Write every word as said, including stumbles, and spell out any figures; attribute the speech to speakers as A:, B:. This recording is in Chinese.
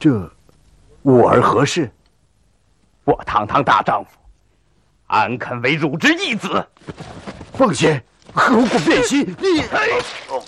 A: 这，我儿何事？
B: 我堂堂大丈夫，安肯为汝之义子？
A: 凤仙，如果变心，你……哎，